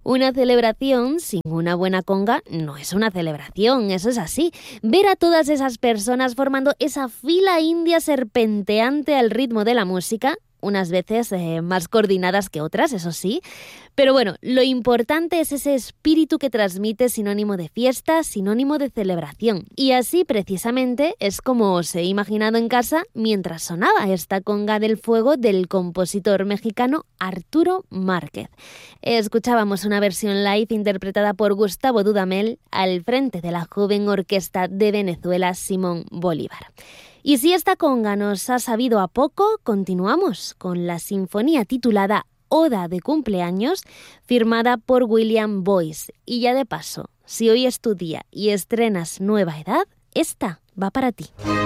Una celebración sin una buena conga no es una celebración, eso es así. Ver a todas esas personas formando esa fila india serpenteante al ritmo de la música, unas veces más coordinadas que otras, eso sí. Pero bueno, lo importante es ese espíritu que transmite, sinónimo de fiesta, sinónimo de celebración. Y así precisamente es como os he imaginado en casa mientras sonaba esta conga del fuego del compositor mexicano Arturo Márquez. Escuchábamos una versión live interpretada por Gustavo Dudamel al frente de la joven orquesta de Venezuela Simón Bolívar. Y si esta conga nos ha sabido a poco, continuamos con la sinfonía titulada Oda de cumpleaños, firmada por William Boyce. Y ya de paso, si hoy es tu día y estrenas Nueva Edad, esta va para ti.